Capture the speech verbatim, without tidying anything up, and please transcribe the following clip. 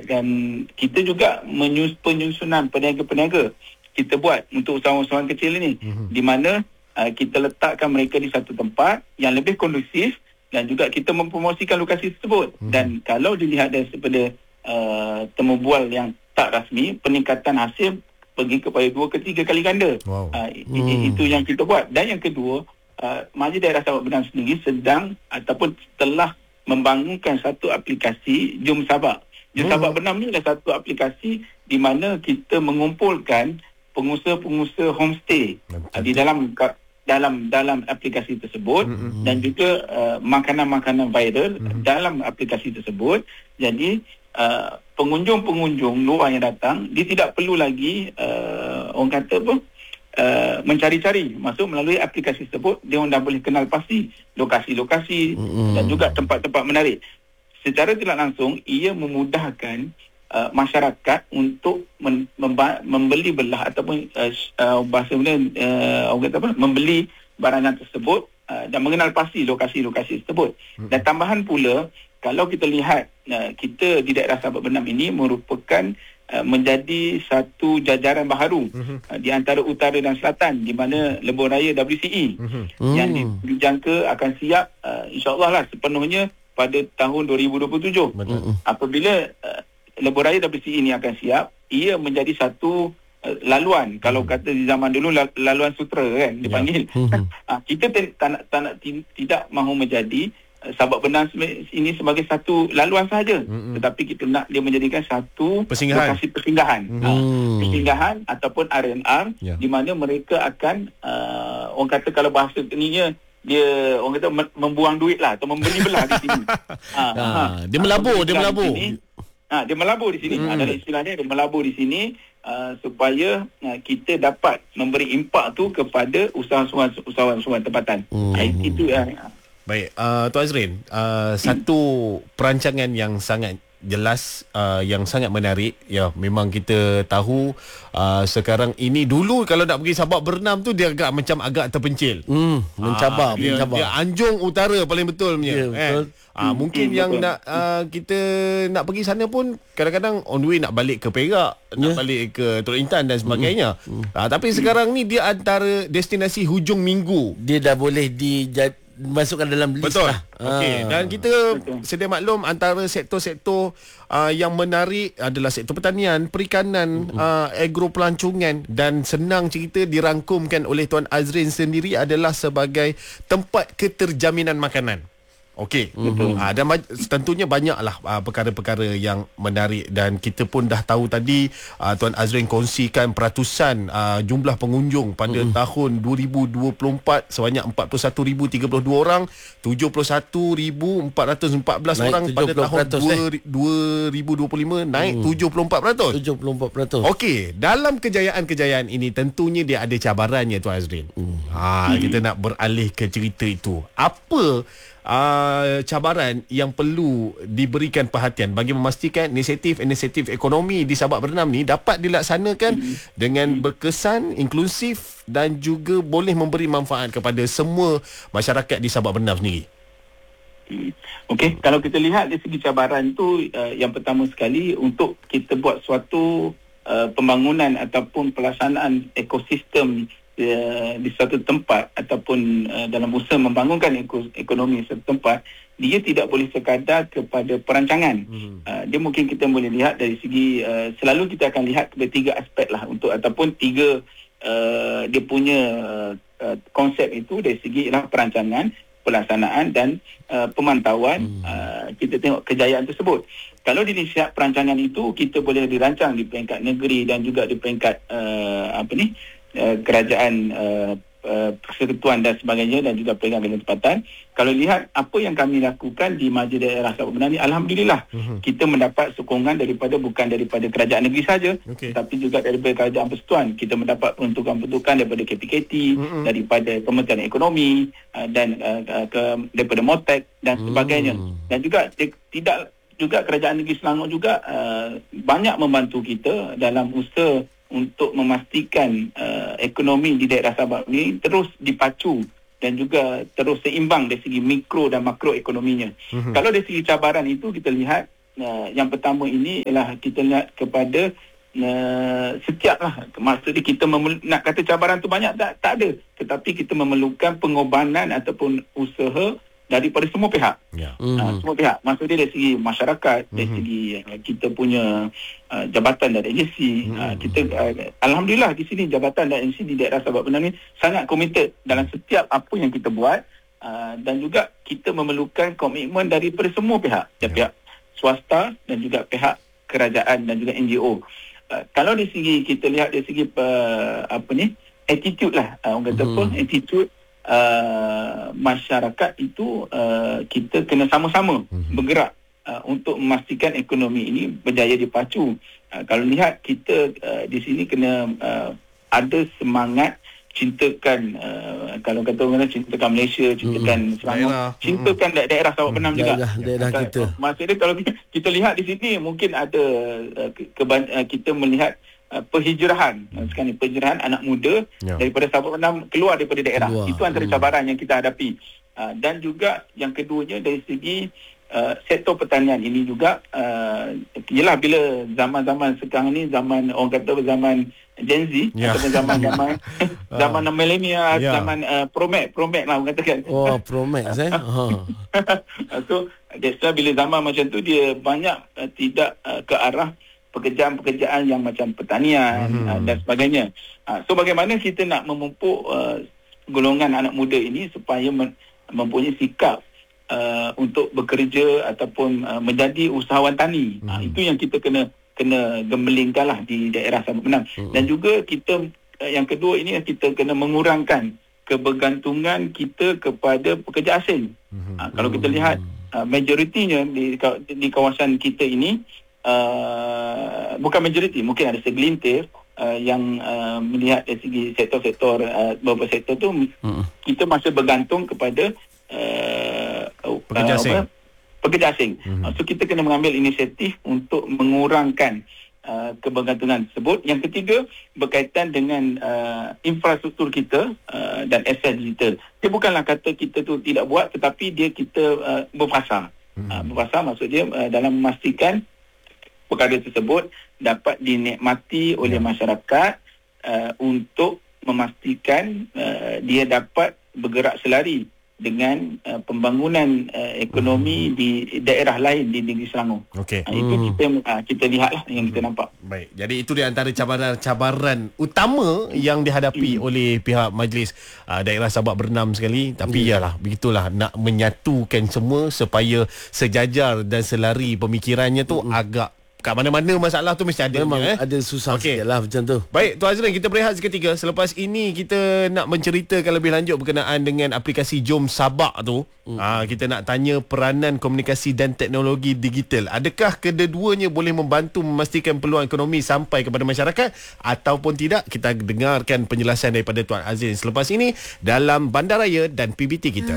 dan kita juga menyus, penyusunan peniaga-peniaga kita buat untuk usahawan-usahawan kecil ini, mm-hmm. di mana uh, kita letakkan mereka di satu tempat yang lebih kondusif dan juga kita mempromosikan lokasi tersebut. Mm-hmm. Dan kalau dilihat daripada uh, temu bual yang tak rasmi, peningkatan hasil pergi kepada dua ke tiga kali ganda. Wow. Uh, mm. Itu yang kita buat. Dan yang kedua, uh, Majlis Daerah Sabak Bernam sendiri sedang ataupun telah membangunkan satu aplikasi Jom Sabak. Jom hmm. Sabak Bernam ni adalah satu aplikasi di mana kita mengumpulkan pengusaha-pengusaha homestay uh, di dalam dalam dalam aplikasi tersebut, hmm. dan juga uh, makanan-makanan viral hmm. dalam aplikasi tersebut. Jadi uh, pengunjung-pengunjung luar yang datang, dia tidak perlu lagi uh, orang kata apa Uh, mencari-cari masuk melalui aplikasi tersebut. Dia orang dah boleh kenal pasti lokasi-lokasi mm-hmm. dan juga tempat-tempat menarik. Secara tidak langsung ia memudahkan uh, masyarakat untuk men- memba- membeli belah ataupun uh, uh, bahasa mana uh, orang kata apa membeli barangan tersebut uh, dan mengenal pasti lokasi-lokasi tersebut. Mm-hmm. Dan tambahan pula, kalau kita lihat uh, kita di daerah Sabak Bernam ini merupakan Uh, menjadi satu jajaran baharu uh-huh. uh, di antara utara dan selatan, di mana lebuh raya W C E uh-huh. yang dijangka akan siap uh, insya-Allah lah sepenuhnya pada tahun dua ribu dua puluh tujuh. Uh-huh. Apabila uh, lebuh raya W C E ini akan siap, ia menjadi satu uh, laluan, uh-huh. kalau kata di zaman dulu laluan sutera kan dipanggil. Yeah. Uh-huh. uh, kita t- tak nak, tak nak t- tidak mahu menjadi Sabak Bernam ini sebagai satu laluan sahaja, mm-hmm. tetapi kita nak dia menjadikan satu persinggahan. lokasi persinggahan, mm-hmm. uh, persinggahan ataupun R and R, yeah. di mana mereka akan uh, orang kata kalau bahasa ininya dia orang kata membuang duit lah atau membeli belah di sini. ha, ha, ha. Dia melabur, dia melabur. Di sini, ha, dia melabur di sini. Mm. Adalah istilahnya dia melabur di sini uh, supaya uh, kita dapat memberi impak tu kepada usahawan-usahawan tempatan. Mm. Ha, itu yang uh, baik, uh, Tuan Azrin, uh, satu perancangan yang sangat jelas, uh, yang sangat menarik. Ya, memang kita tahu uh, sekarang ini, dulu kalau nak pergi Sabak Bernam tu dia agak macam agak terpencil. Hmm, mencabar, uh, dia, mencabar. Dia Anjung Utara paling betul punya. Yeah, betul. Eh? Uh, hmm, mungkin hmm, yang betul. nak uh, kita nak pergi sana pun kadang-kadang on the way nak balik ke Perak, yeah. nak balik ke Teluk Intan dan sebagainya. Hmm. Uh, tapi hmm. sekarang ni dia antara destinasi hujung minggu. Dia dah boleh dijad masukkan dalam list. Betul. Lah. Okey, dan kita Betul. sedia maklum antara sektor-sektor uh, yang menarik adalah sektor pertanian, perikanan, mm-hmm. uh, agropelancongan, dan senang cerita dirangkumkan oleh Tuan Azrin sendiri adalah sebagai tempat keterjaminan makanan. Okey. Mm-hmm. Uh, dan tentunya banyaklah uh, perkara-perkara yang menarik, dan kita pun dah tahu tadi uh, Tuan Azrin kongsikan peratusan uh, jumlah pengunjung pada mm-hmm. tahun dua ribu dua puluh empat sebanyak empat puluh satu ribu tiga puluh dua orang, tujuh puluh satu ribu empat ratus empat belas naik orang pada tahun dua ribu dua puluh lima naik mm. tujuh puluh empat peratus. tujuh puluh empat peratus. Okey, dalam kejayaan-kejayaan ini tentunya dia ada cabarannya, Tuan Azrin. Mm. Ha, kita nak beralih ke cerita itu. Apa Uh, cabaran yang perlu diberikan perhatian bagi memastikan inisiatif-inisiatif ekonomi di Sabak Bernam ni dapat dilaksanakan mm-hmm. dengan berkesan, inklusif, dan juga boleh memberi manfaat kepada semua masyarakat di Sabak Bernam sendiri? Okey, kalau kita lihat dari segi cabaran tu, uh, yang pertama sekali untuk kita buat suatu uh, pembangunan ataupun pelaksanaan ekosistem Uh, di suatu tempat ataupun uh, dalam usaha membangunkan eko- ekonomi suatu tempat, dia tidak boleh sekadar kepada perancangan. Hmm. Uh, dia mungkin kita boleh lihat dari segi uh, selalu kita akan lihat kepada tiga aspek lah untuk ataupun tiga uh, dia punya uh, uh, konsep itu dari segi ialah perancangan, pelaksanaan dan uh, pemantauan. Hmm. Uh, kita tengok kejayaan tersebut. Kalau di sisi perancangan itu kita boleh dirancang di peringkat negeri dan juga di peringkat uh, apa ni Uh, kerajaan uh, uh, persekutuan dan sebagainya, dan juga peringkat bidang tempatan. Kalau lihat apa yang kami lakukan di Majlis Daerah Sabak Bernam ni, alhamdulillah uh-huh. kita mendapat sokongan daripada bukan daripada kerajaan negeri saja, okay. tapi juga daripada kerajaan persekutuan. Kita mendapat peruntukan-peruntukan daripada K P K T, uh-huh. daripada Kementerian Ekonomi uh, dan uh, ke, daripada Motek dan sebagainya. Uh-huh. Dan juga t- tidak juga kerajaan negeri Selangor juga uh, banyak membantu kita dalam usaha untuk memastikan uh, ekonomi di daerah Sabak ini terus dipacu dan juga terus seimbang dari segi mikro dan makro ekonominya. Mm-hmm. Kalau dari segi cabaran itu kita lihat uh, yang pertama ini ialah kita lihat kepada Uh, setiap lah, maksudnya kita memel- nak kata cabaran tu banyak tak, tak ada, tetapi kita memerlukan pengorbanan ataupun usaha daripada semua pihak. Ya. Mm-hmm. Uh, semua pihak, maksudnya dari segi masyarakat, mm-hmm. dari segi uh, kita punya uh, jabatan dan agensi. Mm-hmm. uh, kita uh, Alhamdulillah di sini jabatan dan agensi di daerah Sabak Benam ni sangat komited dalam setiap apa yang kita buat, uh, dan juga kita memerlukan komitmen daripada semua pihak, ya. Pihak swasta dan juga pihak kerajaan dan juga N G O. Uh, kalau di segi kita lihat dari segi uh, apa ni attitude lah, uh, orang kata hmm. apa attitude uh, masyarakat itu, uh, kita kena sama-sama hmm. bergerak uh, untuk memastikan ekonomi ini berjaya dipacu. Uh, kalau lihat kita uh, di sini kena uh, ada semangat cintakan, uh, kalau kata orang cintakan Malaysia, cintakan mm. Selangor, cintakan mm. daerah Sabak Benam juga. Daerah, daerah kita. Maksudnya kalau kita lihat di sini mungkin ada uh, keba- uh, kita melihat uh, perhijrahan, uh, sekarang ni perhijrahan anak muda yeah. daripada Sabak Benam keluar daripada daerah. Keluar. Itu antara mm. cabaran yang kita hadapi. Uh, dan juga yang keduanya dari segi uh, sektor pertanian ini juga, uh, ialah bila zaman-zaman sekarang ni zaman orang kata zaman Gen Z, yeah. ataupun zaman-zaman zaman uh, millennial, yeah. zaman uh, Promax, Promax lah orang katakan. Oh, Promax eh. Uh. So, that's why bila zaman macam tu dia banyak uh, tidak uh, ke arah pekerjaan-pekerjaan yang macam pertanian mm-hmm. uh, dan sebagainya. Uh, so, bagaimana kita nak memupuk uh, golongan anak muda ini supaya men- mempunyai sikap uh, untuk bekerja ataupun uh, menjadi usahawan tani. Mm-hmm. Uh, itu yang kita kena kena gemelingkan lah di daerah Sabak Benam. Hmm. Dan juga kita, yang kedua ini kita kena mengurangkan kebergantungan kita kepada pekerja asing. Hmm. Ha, kalau kita lihat uh, majoritinya di, di kawasan kita ini, uh, bukan majoriti, mungkin ada segelintir uh, yang uh, melihat dari segi sektor-sektor, uh, beberapa sektor tu hmm. kita masih bergantung kepada uh, pekerja asing. Uh, pekerja asing. Mm-hmm. So kita kena mengambil inisiatif untuk mengurangkan uh, kebergantungan tersebut. Yang ketiga berkaitan dengan uh, infrastruktur kita uh, dan akses digital. Dia bukanlah kata kita tu tidak buat, tetapi dia kita uh, berpasar. Mm-hmm. Uh, berpasar maksudnya uh, dalam memastikan perkara tersebut dapat dinikmati oleh yeah. masyarakat uh, untuk memastikan uh, dia dapat bergerak selari dengan uh, pembangunan uh, ekonomi hmm. di daerah lain di negeri Selangor. Okay. Uh, itu hmm. kita uh, kita lihatlah yang kita nampak. Baik. Jadi itu di antara cabaran-cabaran utama yang dihadapi hmm. oleh pihak Majlis uh, Daerah Sabak Benam sekali. Tapi hmm. yalah, begitulah, nak menyatukan semua supaya sejajar dan selari pemikirannya tu hmm. agak kat mana-mana masalah tu mesti ada. Memang eh? ada susah okay. sikit lah macam tu. Baik, Tuan Azlan, kita berehat seketika. Selepas ini kita nak menceritakan lebih lanjut berkenaan dengan aplikasi Jom Sabak tu. Mm. Ha, kita nak tanya peranan komunikasi dan teknologi digital. Adakah kedua-duanya boleh membantu memastikan peluang ekonomi sampai kepada masyarakat ataupun tidak? Kita dengarkan penjelasan daripada Tuan Azlan selepas ini dalam Bandaraya dan P B T kita.